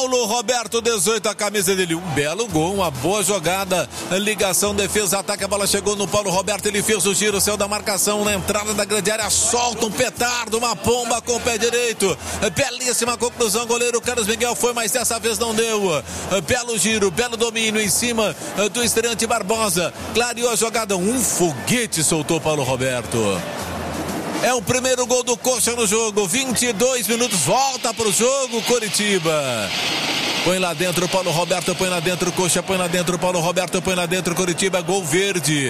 Paulo Roberto, 18, a camisa dele. Um belo gol, uma boa jogada. Ligação, defesa, ataque. A bola chegou no Paulo Roberto. Ele fez o giro, saiu da marcação na entrada da grande área. Solta um petardo, uma pomba com o pé direito. Belíssima conclusão. Goleiro Carlos Miguel foi, mas dessa vez não deu. Belo giro, belo domínio em cima do estreante Barbosa. Clareou a jogada. Um foguete soltou Paulo Roberto. É o primeiro gol do Coxa no jogo. 22 minutos, volta pro jogo, Coritiba. Põe lá dentro, Paulo Roberto, põe lá dentro, Coxa, põe lá dentro, Paulo Roberto, põe lá dentro, Coritiba, gol verde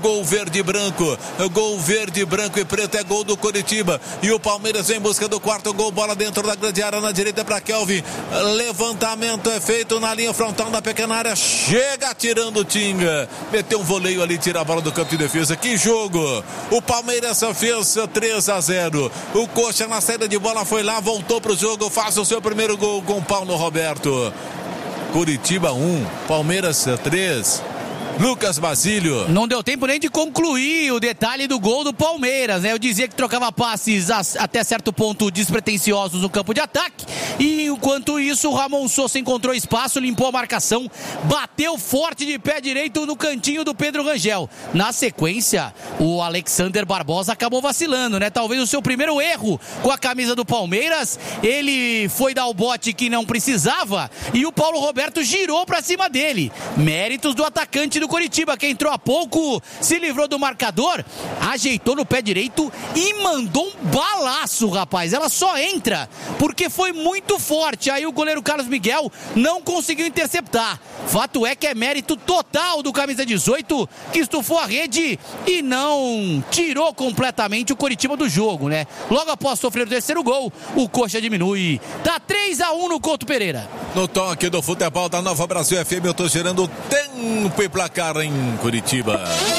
e branco, gol verde, branco e preto, é gol do Coritiba. E o Palmeiras vem em busca do quarto gol, bola dentro da grande área, na direita para Kelvin. Levantamento é feito na linha frontal da pequena área, chega tirando o Tinga, meteu um voleio ali, tira a bola do campo de defesa. Que jogo! O Palmeiras fez 3-0. O Coxa na saída de bola foi lá, voltou pro jogo, faz o seu primeiro gol com o Paulo Roberto. Curitiba 1, Palmeiras 3. Lucas Basílio. Não deu tempo nem de concluir o detalhe do gol do Palmeiras, né? Eu dizia que trocava passes até certo ponto despretensiosos no campo de ataque, e enquanto isso o Ramon Sousa encontrou espaço, limpou a marcação, bateu forte de pé direito no cantinho do Pedro Rangel. Na sequência, o Alexander Barbosa acabou vacilando, né? Talvez o seu primeiro erro com a camisa do Palmeiras. Ele foi dar o bote que não precisava e o Paulo Roberto girou pra cima dele. Méritos do atacante do Coritiba, que entrou há pouco, se livrou do marcador, ajeitou no pé direito e mandou um balaço, rapaz. Ela só entra porque foi muito forte. Aí o goleiro Carlos Miguel não conseguiu interceptar. Fato é que é mérito total do camisa 18, que estufou a rede e não tirou completamente o Coritiba do jogo, né? Logo após sofrer o terceiro gol, o Coxa diminui. Tá 3-1 no Couto Pereira. No toque do futebol da Nova Brasil FM, eu tô gerando tempo e placar em Curitiba.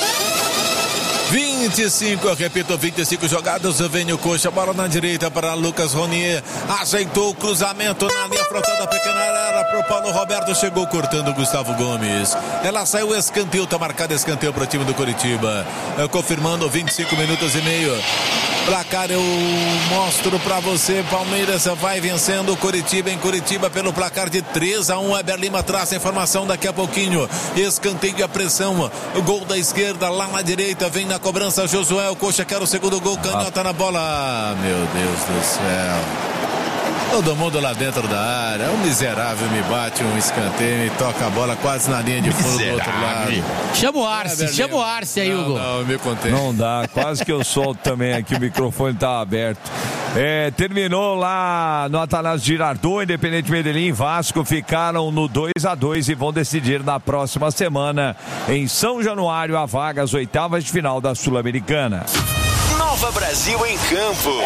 25, eu repito, 25 jogadas. Vem o Coxa, bola na direita para Lucas Ronier. Ajeitou o cruzamento na linha frontal da pequena área para o Paulo Roberto. Chegou cortando o Gustavo Gomes. Ela saiu, escanteio, tá marcado escanteio para o time do Curitiba. Confirmando 25 minutos e meio. Placar eu mostro pra você. Palmeiras vai vencendo o Coritiba em Curitiba pelo placar de 3-1. Eber Lima traz a informação daqui a pouquinho. Escanteio e a pressão. O gol da esquerda lá na direita. Vem na cobrança Josué. O Coxa quer o segundo gol. Canhota na bola. Meu Deus do céu. Todo mundo lá dentro da área. Um miserável me bate um escanteio e toca a bola quase na linha de fundo do outro lado. Chama o Arce aí, Hugo. Não, me contei. Não dá, quase que eu solto também aqui, o microfone tá aberto. Terminou lá no Atanásio Girardot, Independente Medellín e Vasco ficaram no 2-2 e vão decidir na próxima semana em São Januário a vaga às oitavas de final da Sul-Americana. Nova Brasil em campo.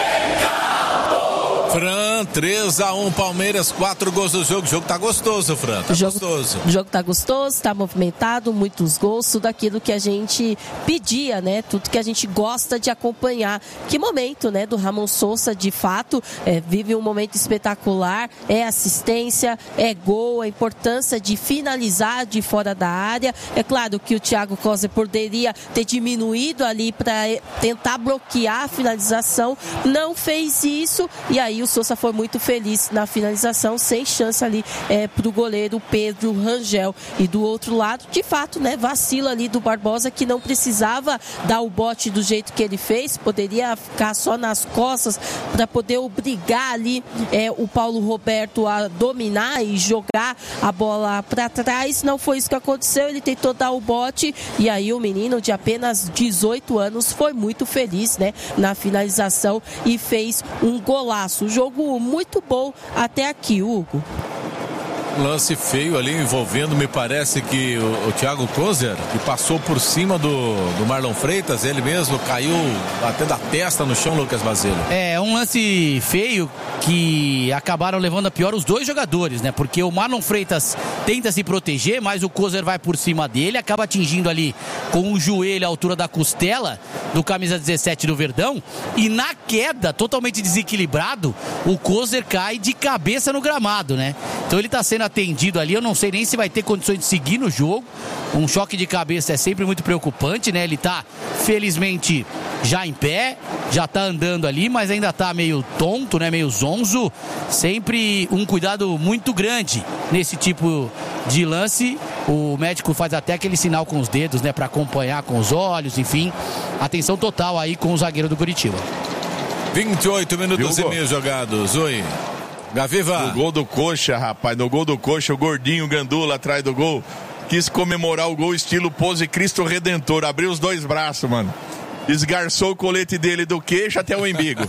Fran, 3-1, Palmeiras, 4 gols do jogo. O jogo tá gostoso, Fran, gostoso. O jogo tá gostoso, tá movimentado, muitos gols, tudo aquilo que a gente pedia, né? Tudo que a gente gosta de acompanhar. Que momento, né? Do Ramon Sousa, de fato, vive um momento espetacular, é assistência, é gol, a importância de finalizar de fora da área. É claro que o Thiago Coser poderia ter diminuído ali para tentar bloquear a finalização, não fez isso, e aí o Sousa foi muito feliz na finalização, sem chance ali pro goleiro Pedro Rangel. E do outro lado, de fato, né, vacila ali do Barbosa, que não precisava dar o bote do jeito que ele fez, poderia ficar só nas costas para poder obrigar ali o Paulo Roberto a dominar e jogar a bola para trás. Não foi isso que aconteceu, ele tentou dar o bote e aí o menino de apenas 18 anos foi muito feliz, né, na finalização e fez um golaço. Jogo muito bom até aqui, Hugo. Lance feio ali envolvendo, me parece que o Thiago Coser, que passou por cima do Marlon Freitas, ele mesmo caiu batendo a testa no chão, Lucas Basílio. É um lance feio que acabaram levando a pior os dois jogadores, né? Porque o Marlon Freitas tenta se proteger, mas o Coser vai por cima dele, acaba atingindo ali com o joelho à altura da costela do camisa 17 do Verdão, e na queda, totalmente desequilibrado, o Coser cai de cabeça no gramado, né? Então ele tá sendo atendido ali. Eu não sei nem se vai ter condições de seguir no jogo. Um choque de cabeça é sempre muito preocupante, né? Ele tá, felizmente, já em pé, já tá andando ali, mas ainda tá meio tonto, né? Meio zonzo. Sempre um cuidado muito grande nesse tipo de lance. O médico faz até aquele sinal com os dedos, né? Pra acompanhar com os olhos, enfim. Atenção total aí com o zagueiro do Curitiba. 28 minutos e meio jogados. Oi. Gaviva. No gol do Coxa, rapaz. No gol do Coxa, o gordinho Gandula atrás do gol. Quis comemorar o gol estilo pose Cristo Redentor. Abriu os dois braços, mano. Esgarçou o colete dele do queixo até o umbigo.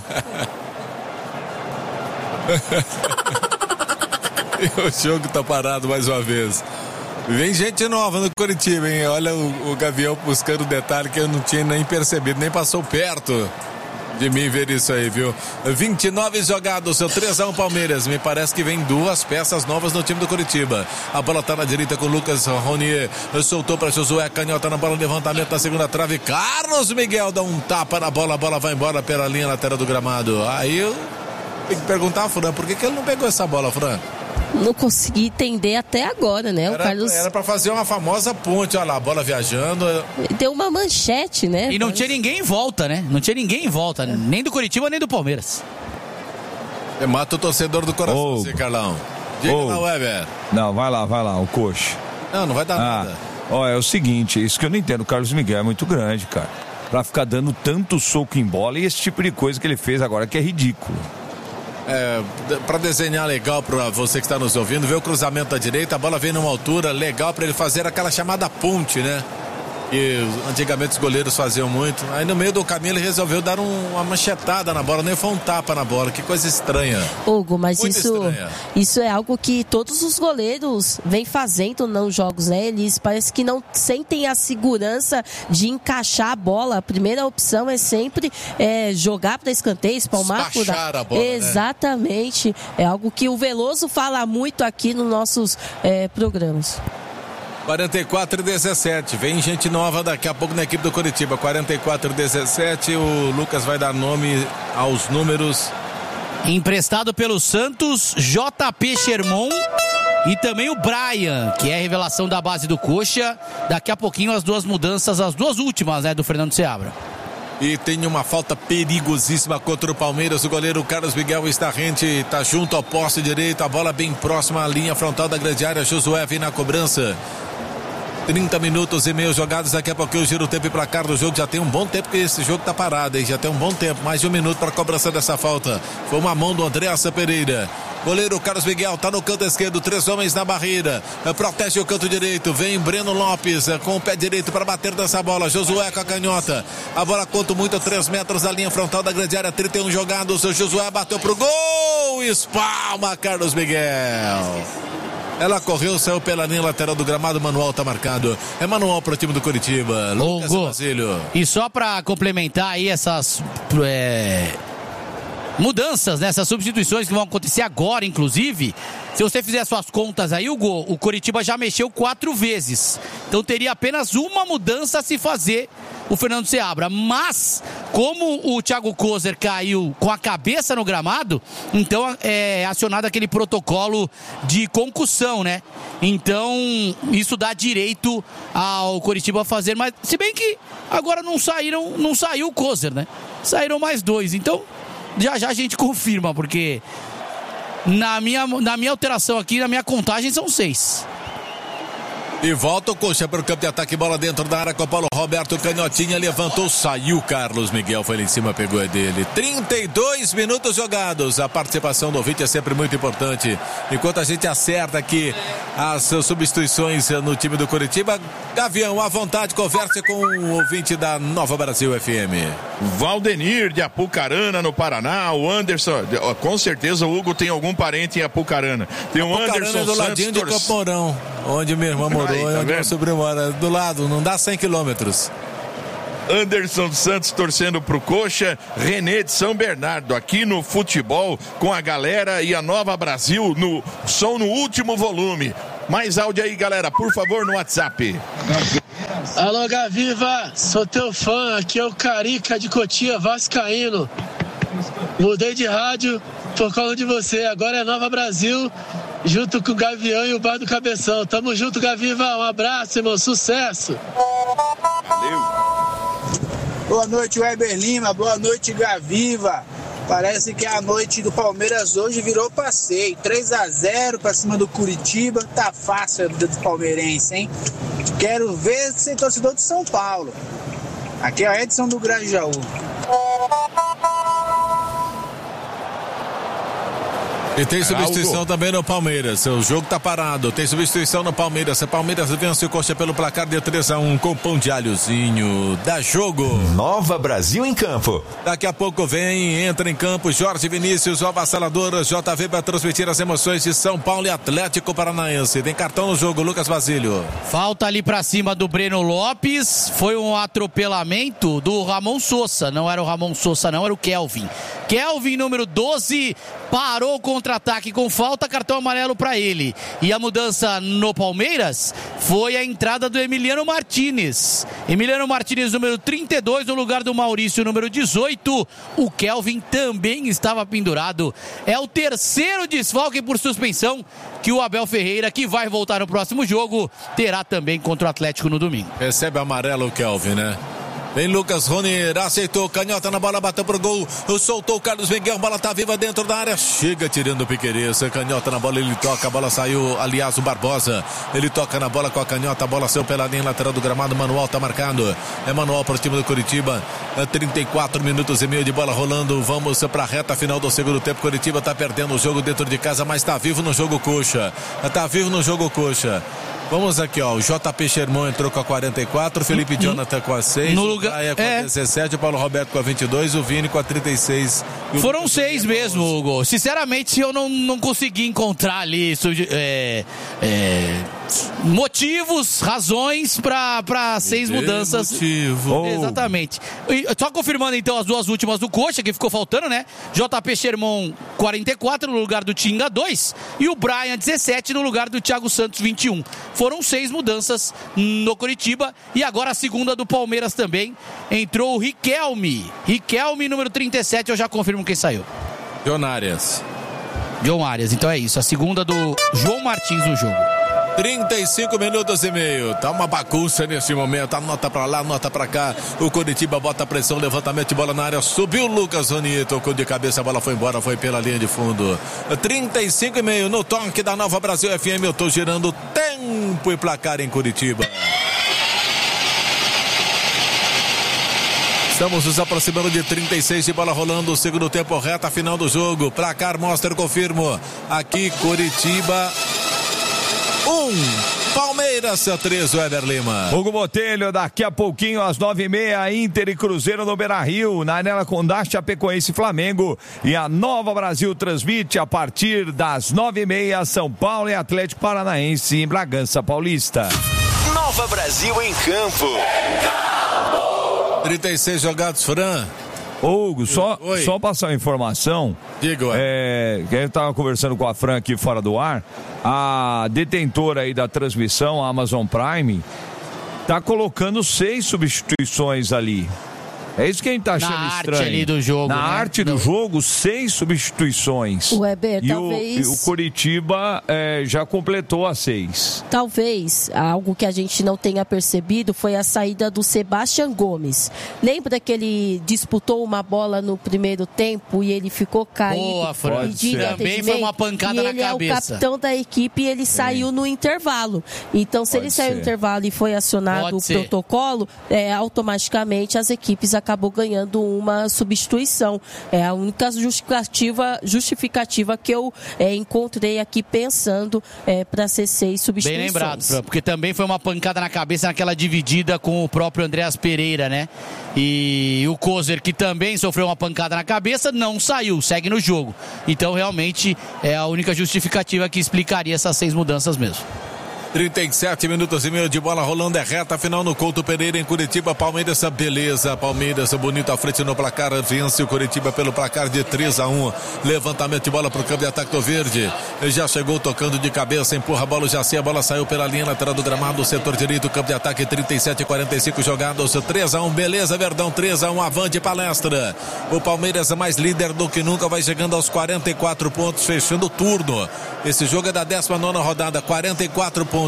E o jogo tá parado mais uma vez. Vem gente nova no Curitiba, hein? Olha o Gavião buscando detalhe que eu não tinha nem percebido, nem passou perto de mim ver isso aí, viu? 29 jogados, seu 3-1 Palmeiras. Me parece que vem duas peças novas no time do Curitiba. A bola tá na direita com o Lucas Ronier. Soltou para Josué, canhota na bola, levantamento na segunda trave. Carlos Miguel dá um tapa na bola, a bola vai embora pela linha lateral do gramado. Aí eu tenho que perguntar ao Fran, por que ele não pegou essa bola, Fran? Não consegui entender até agora, né? O Carlos era pra fazer uma famosa ponte, olha lá, a bola viajando. Deu uma manchete, né? E não tinha ninguém em volta, né? Não tinha ninguém em volta, nem do Curitiba, nem do Palmeiras. Mata o torcedor do coração, você, Carlão. Diga lá, Weber. Não, vai lá, o Coxa. Não vai dar nada. Ó, é o seguinte, isso que eu não entendo, o Carlos Miguel é muito grande, cara. Pra ficar dando tanto soco em bola e esse tipo de coisa que ele fez agora que é ridículo. Para desenhar legal para você que está nos ouvindo, vê o cruzamento da direita, a bola vem numa altura legal para ele fazer aquela chamada ponte, né? Que antigamente os goleiros faziam muito. Aí no meio do caminho ele resolveu dar uma machetada na bola, nem foi um tapa na bola. Que coisa estranha. Hugo, mas muito isso é algo que todos os goleiros vêm fazendo nos jogos, né? Eles parece que não sentem a segurança de encaixar a bola. A primeira opção é sempre jogar para escanteio, espalmar por a bola, exatamente. Né? É algo que o Veloso fala muito aqui nos nossos programas. 44-17, vem gente nova daqui a pouco na equipe do Curitiba. 44-17, o Lucas vai dar nome aos números. Emprestado pelo Santos, JP Sherman e também o Brian, que é a revelação da base do Coxa. Daqui a pouquinho as duas mudanças, as duas últimas, né, do Fernando Seabra. E tem uma falta perigosíssima contra o Palmeiras. O goleiro Carlos Miguel está rente, está junto ao poste direito. A bola bem próxima à linha frontal da grande área. Josué vem na cobrança. 30 minutos e meio jogados, daqui a pouquinho giro o tempo e placar do jogo. Já tem um bom tempo que esse jogo tá parado, hein? Já tem um bom tempo, mais de um minuto para a cobrança dessa falta. Foi uma mão do Andreassa Pereira. Goleiro Carlos Miguel tá no canto esquerdo, 3 homens na barreira, protege o canto direito, vem Breno Lopes com o pé direito para bater dessa bola, Josué com a canhota, a bola conta muito, 3 metros da linha frontal da grande área, 31 jogados, o Josué bateu pro gol, espalma Carlos Miguel. Ela correu, saiu pela linha lateral do gramado, manual tá marcado. É manual pro time do Curitiba. Lucas Basílio. E só pra complementar aí essas mudanças, né? Essas substituições que vão acontecer agora, inclusive. Se você fizer suas contas aí, Hugo, o Curitiba já mexeu 4 vezes. Então teria apenas uma mudança a se fazer o Fernando Seabra. Mas, como o Thiago Kozer caiu com a cabeça no gramado, então é acionado aquele protocolo de concussão, né? Então, isso dá direito ao Curitiba fazer mais. Se bem que agora não saiu o Kozer, né? Saíram mais 2. Então, já a gente confirma, porque na minha alteração aqui, na minha contagem, são 6. E volta o Coxa para o campo de ataque, bola dentro da área com o Paulo Roberto, canhotinha, levantou, saiu Carlos Miguel, foi lá em cima, pegou a dele. 32 minutos jogados, a participação do ouvinte é sempre muito importante. Enquanto a gente acerta aqui as substituições no time do Curitiba, Gavião, à vontade, converse com o ouvinte da Nova Brasil FM. Valdenir de Apucarana, no Paraná, o Anderson, com certeza o Hugo tem algum parente em Apucarana. Tem o Anderson do ladinho de Campo Mourão, onde minha irmã morou. Aí, tá onde meu sobrinho mora, do lado, não dá 100 quilômetros. Anderson Santos torcendo pro Coxa, Renê de São Bernardo, aqui no futebol, com a galera e a Nova Brasil, no som no último volume. Mais áudio aí, galera, por favor, no WhatsApp. Alô, Gaviva, sou teu fã, aqui é o Carica de Cotia, vascaíno. Mudei de rádio por causa de você, agora é Nova Brasil junto com o Gavião e o Bar do Cabeção. Tamo junto, Gaviva. Um abraço, irmão. Sucesso. Valeu. Boa noite, Weber Lima. Boa noite, Gaviva. Parece que a noite do Palmeiras hoje virou passeio. 3-0 pra cima do Curitiba. Tá fácil a vida do palmeirense, hein? Quero ver ser torcedor de São Paulo. Aqui é o Edson do Grajaú. E tem substituição também no Palmeiras. O jogo tá parado. Tem substituição no Palmeiras. O Palmeiras vence o Coxa pelo placar de 3-1 com pão de alhozinho. Dá jogo. Nova Brasil em campo. Daqui a pouco entra em campo Jorge Vinícius, o avassalador JV para transmitir as emoções de São Paulo e Atlético Paranaense. Tem cartão no jogo, Lucas Basílio. Falta ali pra cima do Breno Lopes. Foi um atropelamento do Ramon Sosa. Não era o Ramon Sosa, não, era o Kelvin. Kelvin, número 12, parou o contra-ataque com falta, cartão amarelo para ele. E a mudança no Palmeiras foi a entrada do Emiliano Martínez. Emiliano Martínez, número 32, no lugar do Maurício, número 18. O Kelvin também estava pendurado. É o terceiro desfalque por suspensão que o Abel Ferreira, que vai voltar no próximo jogo, terá também contra o Atlético no domingo. Recebe amarelo o Kelvin, né? Vem Lucas Ronier, aceitou, canhota na bola, bateu pro gol, soltou o Carlos Miguel, bola tá viva dentro da área, chega tirando o Piqueires, canhota na bola, ele toca, a bola saiu, aliás o Barbosa, ele toca na bola com a canhota, a bola saiu pela linha lateral do gramado, manual tá marcado, é manual pro time do Curitiba, 34 minutos e meio de bola rolando, vamos pra reta final do segundo tempo, Curitiba tá perdendo o jogo dentro de casa, mas tá vivo no jogo coxa, Vamos aqui, ó, o JP Sherman entrou com a 44, Felipe Jonathan com a 6, no lugar, o Gaia com a 17, o Paulo Roberto com a 22, o Vini com a 36. Foram 6 mesmo, Hugo. Sinceramente, eu não consegui encontrar ali motivos, razões para 6 mudanças. Exatamente. E, só confirmando então as duas últimas do Coxa, que ficou faltando, né? JP Sherman 44 no lugar do Tinga 2 e o Brian 17 no lugar do Thiago Santos 21. Foram 6 mudanças no Curitiba e agora a segunda do Palmeiras também. Entrou o Riquelme, número 37, eu já confirmo quem saiu. John Arias, então é isso, a segunda do João Martins no jogo. 35 minutos e meio, tá uma bagunça nesse momento, anota pra lá, anota pra cá, o Curitiba bota a pressão, levantamento de bola na área, subiu o Lucas Ronier, tocou de cabeça, a bola foi embora, foi pela linha de fundo. 35 e meio no toque da Nova Brasil FM, eu tô girando tempo e placar em Curitiba. Estamos nos aproximando de 36 de bola rolando, o segundo tempo, reta final do jogo, placar mostra, confirmo, aqui Curitiba 1, Palmeiras 3, Weber Lima. Hugo Botelho, daqui a pouquinho às 9h30, Inter e Cruzeiro no Beira-Rio, na Arena Condá, Chapecoense e Flamengo, e a Nova Brasil transmite a partir das 9h30, São Paulo e Atlético Paranaense em Bragança Paulista. Nova Brasil em campo. 36 jogados, Fran. Hugo, só passar uma informação. Diga, que eu estava conversando com a Fran aqui fora do ar. A detentora aí da transmissão, a Amazon Prime, tá colocando 6 substituições ali. É isso que a gente tá achando estranho. Na arte ali do jogo. Na arte do jogo, 6 substituições. O Weber, e talvez... o Curitiba já completou as 6. Talvez algo que a gente não tenha percebido foi a saída do Sebastião Gomes. Lembra que ele disputou uma bola no primeiro tempo e ele ficou caído? Boa, Fran. Também foi uma pancada na cabeça. Ele é o capitão da equipe e ele saiu no intervalo. Então, se ele saiu no intervalo e foi acionado o protocolo, automaticamente as equipes acabou ganhando uma substituição. É a única justificativa que eu encontrei aqui pensando para ser 6 substituições. Bem lembrado, porque também foi uma pancada na cabeça naquela dividida com o próprio Andreas Pereira, né? E o Kozer, que também sofreu uma pancada na cabeça, não saiu, segue no jogo. Então, realmente, é a única justificativa que explicaria essas 6 mudanças mesmo. 37 minutos e meio de bola rolando, é reta final no Couto Pereira em Curitiba. Palmeiras, beleza, Palmeiras bonito à frente no placar, vence o Curitiba pelo placar de 3-1. Levantamento de bola pro campo de ataque do Verde, já chegou tocando de cabeça, empurra a bola, já a bola saiu pela linha lateral do gramado, setor direito, campo de ataque, 37-45 jogados, 3-1, beleza, Verdão, 3-1, avante palestra. O Palmeiras mais líder do que nunca, vai chegando aos 44 pontos, fechando o turno. Esse jogo é da 19ª rodada, 44 pontos.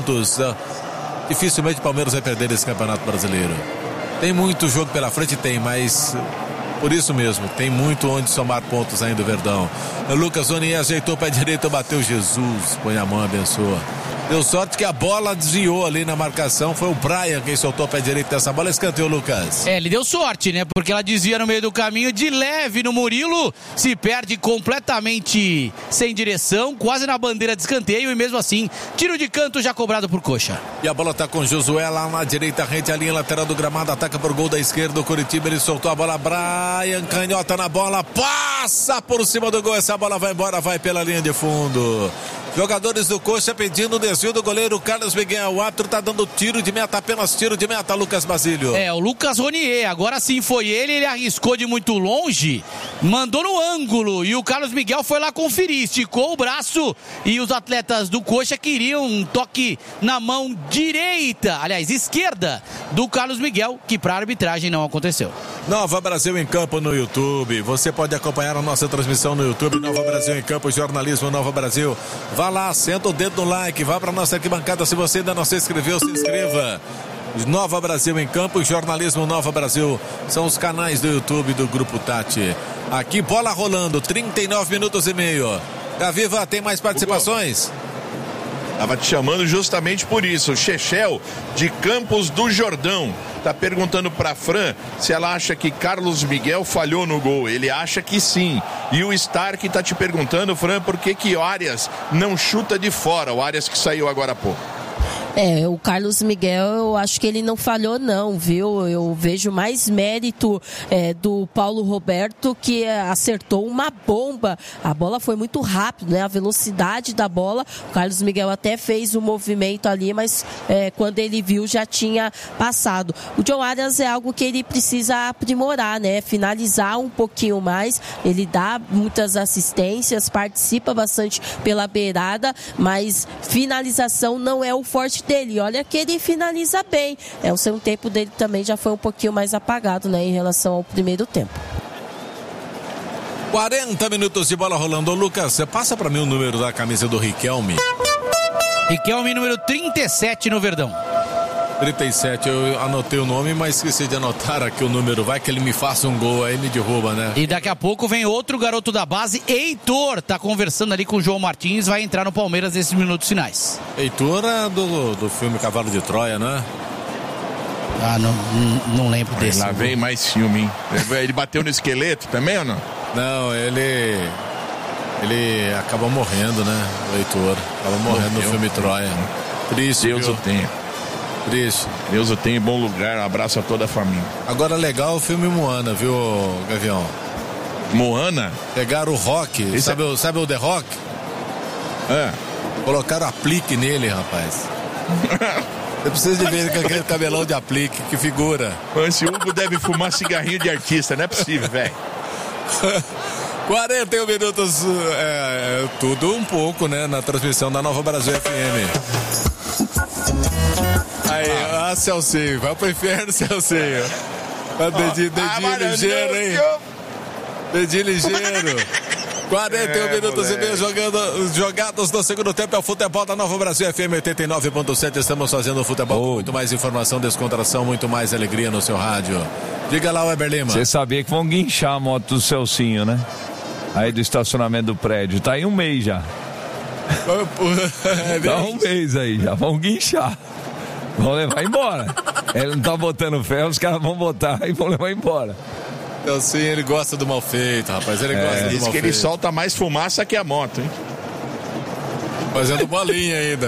Dificilmente o Palmeiras vai perder esse Campeonato Brasileiro. Tem muito jogo pela frente, mas por isso mesmo, tem muito onde somar pontos ainda o Verdão. O Lucas Onier ajeitou o pé direito, bateu, Jesus, põe a mão, abençoa. Deu sorte que a bola desviou ali na marcação. Foi o Brian quem soltou o pé direito dessa bola. Escanteou, Lucas. Ele deu sorte, né? Porque ela desvia no meio do caminho, de leve no Murilo. Se perde completamente sem direção, quase na bandeira de escanteio. E mesmo assim, tiro de canto já cobrado por Coxa. E a bola tá com Josué lá na direita, rente à linha lateral do gramado. Ataca por gol da esquerda. O Curitiba, ele soltou a bola. Brian canhota na bola. Passa por cima do gol. Essa bola vai embora, vai pela linha de fundo. Jogadores do Coxa pedindo o desvio do goleiro Carlos Miguel. O árbitro tá dando tiro de meta, apenas tiro de meta, Lucas Basílio. O Lucas Ronier, agora sim foi ele arriscou de muito longe, mandou no ângulo e o Carlos Miguel foi lá conferir, esticou o braço e os atletas do Coxa queriam um toque na mão direita, aliás, esquerda do Carlos Miguel, que para a arbitragem não aconteceu. Nova Brasil em Campo no YouTube. Você pode acompanhar a nossa transmissão no YouTube. Nova Brasil em Campo, jornalismo Nova Brasil. Vá lá, senta o dedo no like, vá para nossa arquibancada. Se você ainda não se inscreveu, se inscreva. Nova Brasil em Campo, jornalismo Nova Brasil. São os canais do YouTube do Grupo Tati. Aqui, bola rolando, 39 minutos e meio. Gaviva, tem mais participações? Tava te chamando justamente por isso. O Chechel de Campos do Jordão tá perguntando pra Fran se ela acha que Carlos Miguel falhou no gol. Ele acha que sim. E o Stark tá te perguntando, Fran, por que o Arias não chuta de fora, o Arias que saiu agora há pouco. O Carlos Miguel, eu acho que ele não falhou não, viu? Eu vejo mais mérito do Paulo Roberto, que acertou uma bomba. A bola foi muito rápida, né? A velocidade da bola. O Carlos Miguel até fez um movimento ali, mas quando ele viu já tinha passado. O John Arias é algo que ele precisa aprimorar, né? Finalizar um pouquinho mais. Ele dá muitas assistências, participa bastante pela beirada, mas finalização não é o forte dele. Olha que ele finaliza bem. O segundo tempo dele também já foi um pouquinho mais apagado, né, em relação ao primeiro tempo. 40 minutos de bola rolando. Lucas, você passa para mim o número da camisa do Riquelme. Riquelme, número 37 no Verdão. 37, eu anotei o nome, mas esqueci de anotar aqui o número. Vai que ele me faça um gol, aí me derruba, né? E daqui a pouco vem outro garoto da base, Heitor, tá conversando ali com o João Martins, vai entrar no Palmeiras nesses minutos finais. Heitor é do filme Cavalo de Troia, né? Ah, não lembro desse. Lá vem mais filme, hein? Ele bateu no esqueleto também ou não? Não, ele acabou morrendo, né? O Heitor acabou morrendo no filme Troia. Triste, Deus o tenha. Triste. Deus o tenha em bom lugar, um abraço a toda a família. Agora legal o filme Moana, viu, Gavião? Moana? Pegaram o Rock, sabe o The Rock? Colocaram aplique nele, rapaz. Eu preciso de ver com aquele cabelão de aplique, que figura. Esse Hugo deve fumar cigarrinho de artista, não é possível, velho. 41 minutos, tudo um pouco, né, na transmissão da Nova Brasil FM. Aí, Celcinho, vai pro inferno, Celcinho. Dedinho ligeiro, hein? Dedinho ligeiro. 41 minutos e meio jogados no segundo tempo. É o futebol da Nova Brasil FM 89.7. Estamos fazendo o futebol com muito mais informação, descontração, muito mais alegria no seu rádio. Diga lá, Weber Lima. Você sabia que vão guinchar a moto do Celcinho, né? Aí do estacionamento do prédio. Tá aí um mês já. Tá um mês aí, já vão guinchar. Vão levar embora. Ele não tá botando ferro, os caras vão botar e vão levar embora. Então sim, ele gosta do mal feito, rapaz. Ele gosta do mal feito. Diz que ele solta mais fumaça que a moto, hein? Fazendo bolinha ainda.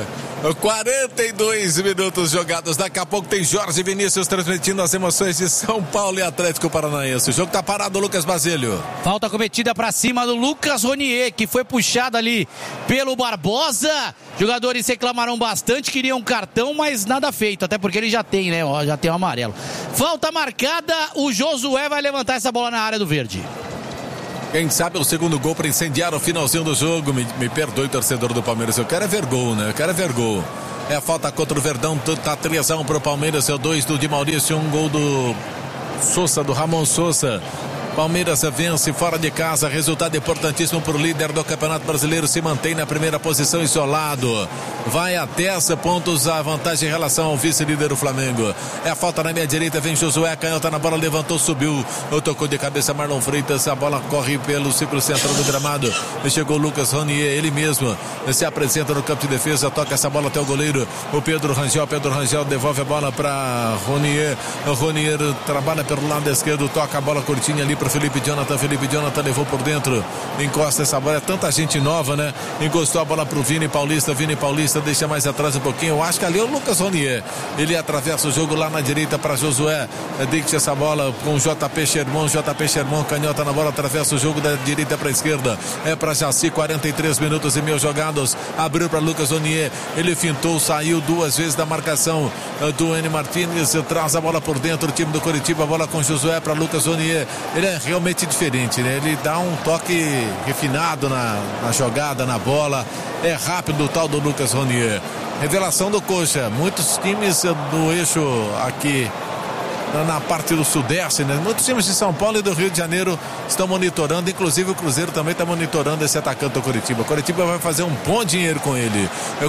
42 minutos jogados. Daqui a pouco tem Jorge Vinícius transmitindo as emoções de São Paulo e Atlético Paranaense. O jogo tá parado, Lucas Basílio. Falta cometida pra cima do Lucas Ronier, que foi puxado ali pelo Barbosa. Jogadores reclamaram bastante, queriam um cartão, mas nada feito, até porque ele já tem, né? Ó, já tem o amarelo. Falta marcada, o Josué vai levantar essa bola na área do verde. Quem sabe o segundo gol para incendiar o finalzinho do jogo. Me perdoe, torcedor do Palmeiras. Eu quero é ver gol, né? Eu quero é ver gol. É a falta contra o Verdão. Tá 3-1 pro Palmeiras. É o 2 do Di Maurício. Um gol do Sousa, do Ramon Sousa. Palmeiras vence fora de casa, resultado importantíssimo para o líder do Campeonato Brasileiro, se mantém na primeira posição isolado, vai a 10 pontos a vantagem em relação ao vice-líder o Flamengo. É a falta na minha direita, vem Josué, canhota na bola, levantou, subiu, tocou de cabeça Marlon Freitas, a bola corre pelo círculo central do gramado, chegou Lucas Ronier, ele mesmo se apresenta no campo de defesa, toca essa bola até o goleiro, o Pedro Rangel devolve a bola para Ronier, Ronier trabalha pelo lado esquerdo, toca a bola curtinha ali para Felipe Jonathan levou por dentro, encosta essa bola, é tanta gente nova, né? Encostou a bola pro Vini Paulista deixa mais atrás um pouquinho, eu acho que ali é o Lucas Ronier, ele atravessa o jogo lá na direita para Josué, deixa essa bola com o JP Sherman, canhota na bola, atravessa o jogo da direita para a esquerda, é para Jaci, 43 minutos e meio jogados, abriu para Lucas Ronier, ele fintou, saiu duas vezes da marcação do N. Martínez, traz a bola por dentro, o time do Coritiba, a bola com Josué para Lucas Ronier, ele é realmente diferente, né? Ele dá um toque refinado na jogada, na bola, é rápido o tal do Lucas Ronier. Revelação do Coxa, muitos times do eixo aqui na parte do Sudeste, né? Muitos times de São Paulo e do Rio de Janeiro estão monitorando, inclusive o Cruzeiro também está monitorando esse atacante do Coritiba. O Coritiba vai fazer um bom dinheiro com ele.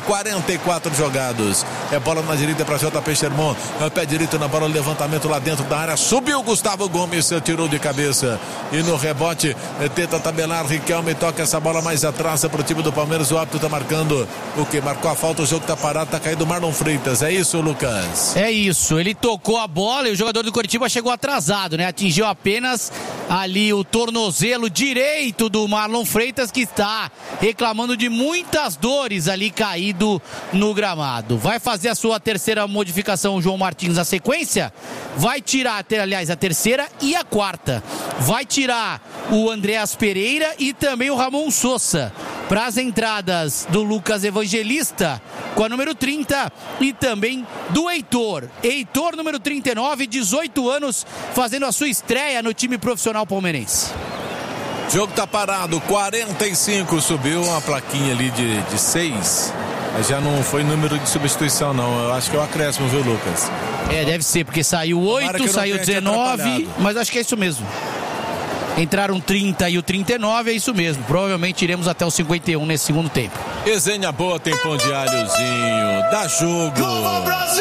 44 jogados. É bola na direita para JP Sherman. Pé direito na bola, levantamento lá dentro da área. Subiu Gustavo Gomes, tirou de cabeça. E no rebote, tenta tabelar. Riquelme toca essa bola mais atrás para o time do Palmeiras. O árbitro está marcando o que? Marcou a falta, o jogo está parado, está caído o Marlon Freitas. É isso, Lucas? É isso. Ele tocou a bola e o jogador do Coritiba chegou atrasado, né? Atingiu apenas ali o tornozelo direito do Marlon Freitas, que está reclamando de muitas dores ali caído no gramado. Vai fazer a sua terceira modificação o João Martins na sequência, vai tirar, aliás, a terceira e a quarta. Vai tirar o Andreas Pereira e também o Ramon Sousa para as entradas do Lucas Evangelista com a número 30 e também do Heitor, número 39, 18 anos, fazendo a sua estreia no time profissional palmeirense. O jogo tá parado, 45, subiu uma plaquinha ali de 6, mas já não foi número de substituição não, eu acho que é o acréscimo, viu, Lucas? Deve ser, porque saiu 8, saiu 19, mas acho que é isso mesmo. Entraram 30 e o 39, é isso mesmo. Provavelmente iremos até o 51 nesse segundo tempo. Resenha boa, tem pão de alhozinho. Dá jogo. Nova Brasil!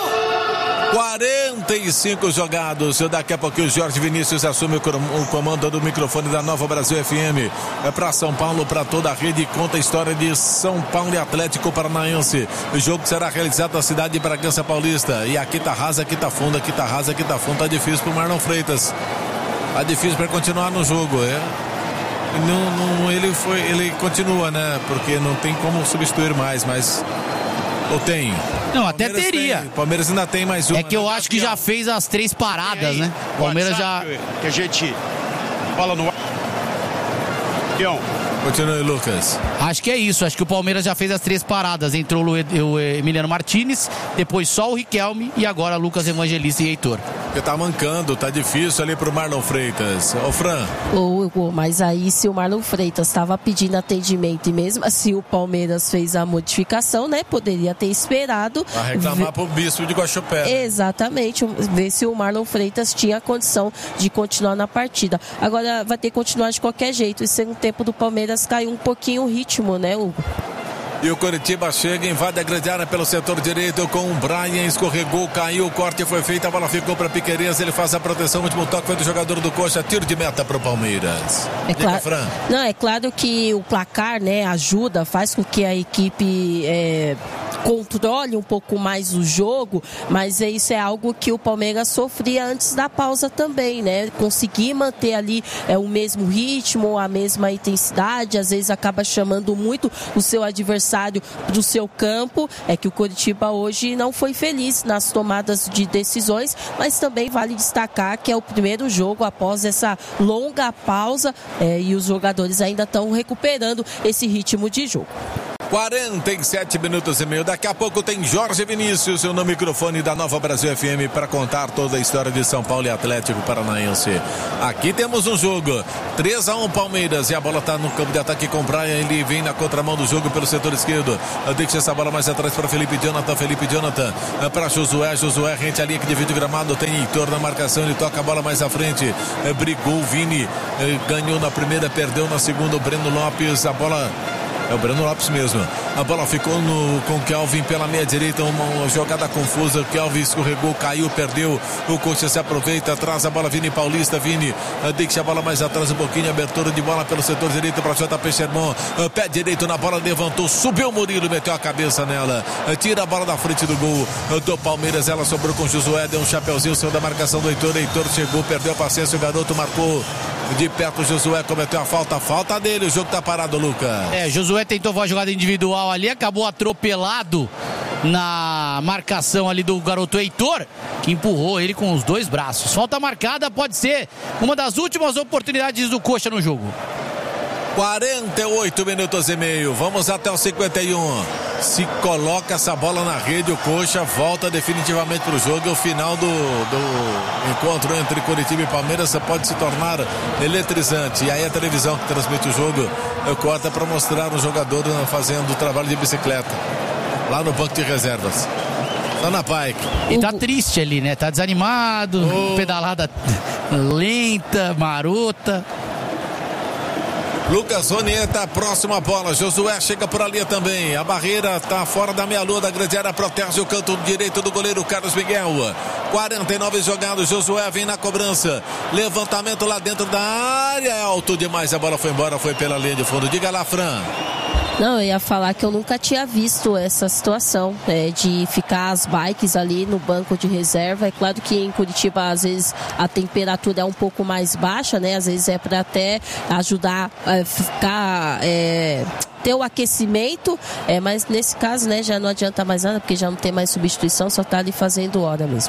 45 jogados. Daqui a pouquinho o Jorge Vinícius assume o comando do microfone da Nova Brasil FM. É para São Paulo, para toda a rede. Conta a história de São Paulo e Atlético Paranaense. O jogo será realizado na cidade de Bragança Paulista. E aqui tá rasa, aqui tá fundo, aqui tá rasa, aqui tá fundo. Tá difícil pro Marlon Freitas. Tá difícil para continuar no jogo, ele continua, né? Porque não tem como substituir mais, mas ou tem? Não, até teria. O Palmeiras ainda tem mais uma. É que eu acho que já fez as 3 paradas, né? O Palmeiras já que a gente fala no Continue, Lucas. Acho que é isso, acho que o Palmeiras já fez as 3 paradas. Entrou o Emiliano Martínez, depois só o Riquelme e agora Lucas Evangelista e Heitor. Porque tá mancando, tá difícil ali pro Marlon Freitas. Ô, Fran. Mas aí se o Marlon Freitas estava pedindo atendimento e mesmo assim o Palmeiras fez a modificação, né? Poderia ter esperado. Pra reclamar pro Bispo de Guaxupé. Né? Exatamente, ver se o Marlon Freitas tinha condição de continuar na partida. Agora vai ter que continuar de qualquer jeito. E segundo tempo do Palmeiras caiu um pouquinho o ritmo, né, Hugo? E o Coritiba chega, invade a grande área pelo setor direito com o Brian, escorregou, caiu, o corte foi feito, a bola ficou para Piquerez, ele faz a proteção, o último toque foi do jogador do Coxa, tiro de meta para o Palmeiras. É claro que o placar, né, ajuda, faz com que a equipe controle um pouco mais o jogo, mas isso é algo que o Palmeiras sofria antes da pausa também, né? Conseguir manter ali o mesmo ritmo, a mesma intensidade, às vezes acaba chamando muito o seu adversário para o seu campo. É que o Coritiba hoje não foi feliz nas tomadas de decisões, mas também vale destacar que é o primeiro jogo após essa longa pausa e os jogadores ainda estão recuperando esse ritmo de jogo. 47 minutos e meio. Daqui a pouco tem Jorge Vinícius no microfone da Nova Brasil FM para contar toda a história de São Paulo e Atlético Paranaense. Aqui temos um jogo 3-1 Palmeiras e a bola está no campo de ataque com Brian. Ele vem na contramão do jogo pelo setor esquerdo. Deixa essa bola mais atrás para Felipe Jonathan para Josué rente ali que divide o gramado. Tem Heitor na marcação, ele toca a bola mais à frente. Brigou o Vini, ganhou na primeira, perdeu na segunda. O Breno Lopes, a bola... É o Breno Lopes mesmo. A bola ficou com o Kelvin pela meia direita. Uma jogada confusa. O Kelvin escorregou, caiu, perdeu. O Coxa se aproveita, traz a bola. Vini Paulista. Vini deixa a bola mais atrás um pouquinho. Abertura de bola pelo setor direito para JP Sherman. Pé direito na bola, levantou. Subiu o Murilo, meteu a cabeça nela. Tira a bola da frente do gol do Palmeiras. Ela sobrou com o Josué. Deu um chapeuzinho, saiu da marcação do Heitor. Heitor chegou, perdeu a paciência. O garoto marcou de perto. O Josué cometeu a falta dele. O jogo tá parado, Lucas. Josué tentou uma jogada individual ali, acabou atropelado na marcação ali do garoto Heitor, que empurrou ele com os dois braços. Falta marcada, pode ser uma das últimas oportunidades do Coxa no jogo. 48 minutos e meio, vamos até o 51. Se coloca essa bola na rede, o Coxa volta definitivamente para o jogo. E o final do encontro entre Coritiba e Palmeiras pode se tornar eletrizante. E aí a televisão que transmite o jogo corta para mostrar o jogador fazendo o trabalho de bicicleta lá no banco de reservas. Tá na Pike. E tá triste ali, né? Tá desanimado, pedalada lenta, marota. Lucas Ronieta, próximo à bola. Josué chega por ali também. A barreira está fora da meia-lua da grande área. Protege o canto direito do goleiro Carlos Miguel. 49 jogados. Josué vem na cobrança. Levantamento lá dentro da área. É alto demais. A bola foi embora. Foi pela linha de fundo. Diga lá, Fran. Não, eu ia falar que eu nunca tinha visto essa situação, de ficar as bikes ali no banco de reserva. É claro que em Curitiba às vezes a temperatura é um pouco mais baixa, né? Às vezes é para até ajudar a ficar... ter o aquecimento, mas nesse caso, né, já não adianta mais nada, porque já não tem mais substituição, só tá ali fazendo hora mesmo.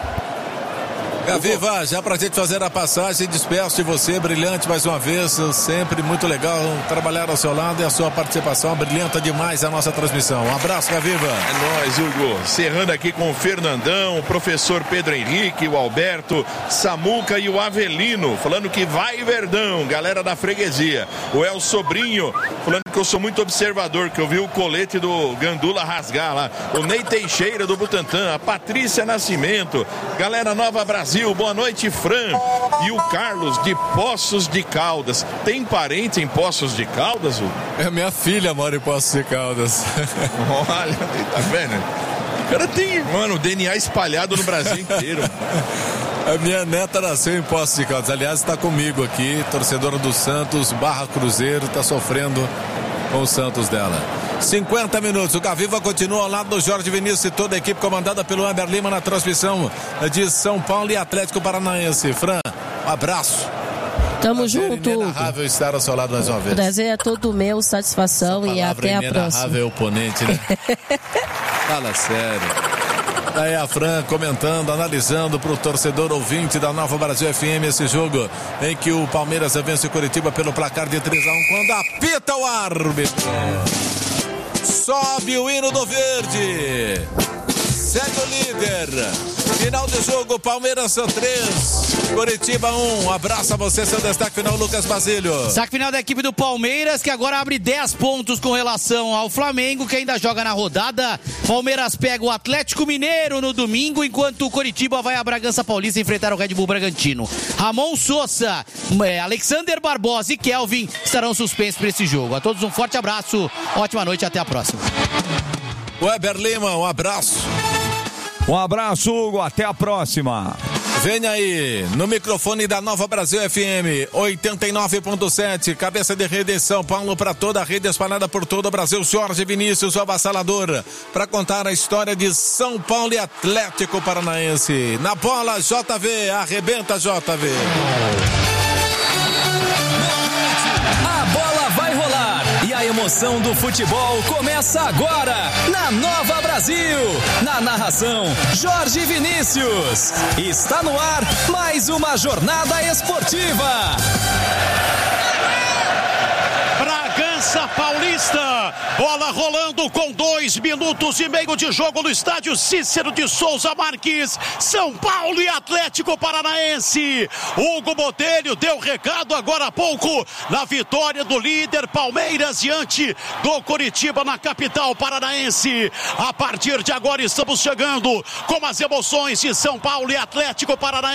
Gaviva, já pra gente fazer a passagem, despeço de você, brilhante mais uma vez, sempre muito legal trabalhar ao seu lado e a sua participação brilhanta demais a nossa transmissão. Um abraço, Gaviva. É nóis, Hugo. Cerrando aqui com o Fernandão, o professor Pedro Henrique, o Alberto, Samuca e o Avelino, falando que vai Verdão, galera da freguesia. O El Sobrinho, falando que eu sou muito observador, que eu vi o colete do Gandula rasgar lá. O Ney Teixeira do Butantã, a Patrícia Nascimento, galera Nova Brasil. Boa noite, Fran. E o Carlos de Poços de Caldas. Tem parente em Poços de Caldas, Hugo? É, minha filha mora em Poços de Caldas. Olha, tá vendo? O cara tem, mano, o DNA espalhado no Brasil inteiro. A minha neta nasceu em Poços de Caldas. Aliás, está comigo aqui, torcedora do Santos, /Cruzeiro, está sofrendo com o Santos dela. 50 minutos, o Gaviva continua ao lado do Jorge Vinícius e toda a equipe comandada pelo Weber Lima na transmissão de São Paulo e Atlético Paranaense. Fran, um abraço. Tamo junto. Inenarrável estar ao seu lado mais uma vez. Prazer é todo meu, satisfação e até a próxima. Inenarrável oponente, né? Fala sério. Daí a Fran comentando, analisando para o torcedor ouvinte da Nova Brasil FM esse jogo em que o Palmeiras vence o Coritiba pelo placar de 3-1 quando apita o árbitro. Sobe o hino do verde. Segue o líder. Final de jogo, Palmeiras 3, Coritiba 1. Abraço a você, seu destaque final, Lucas Basílio. Destaque final da equipe do Palmeiras, que agora abre 10 pontos com relação ao Flamengo, que ainda joga na rodada. Palmeiras pega o Atlético Mineiro no domingo, enquanto o Coritiba vai a Bragança Paulista enfrentar o Red Bull Bragantino. Ramon Sosa, Alexander Barbosa e Kelvin estarão suspensos para esse jogo. A todos um forte abraço, ótima noite e até a próxima. Weber Lima, um abraço. Um abraço, Hugo, até a próxima. Vem aí, no microfone da Nova Brasil FM 89.7, cabeça de rede São Paulo para toda a rede espalhada por todo o Brasil, Jorge Vinícius, o avassalador, para contar a história de São Paulo e Atlético Paranaense. Na bola, JV, arrebenta JV. A bola vai rolar e a emoção do futebol começa agora na Nova Brasil. Na narração, Jorge Vinícius. Está no ar mais uma jornada esportiva. Bragança Paulista, bola rolando com 2 minutos e meio de jogo no estádio Cícero de Souza Marques. São Paulo e Atlético Paranaense. Hugo Botelho deu recado agora há pouco na vitória do líder Palmeiras diante do Coritiba na capital paranaense. A partir de agora estamos chegando com as emoções de São Paulo e Atlético Paranaense.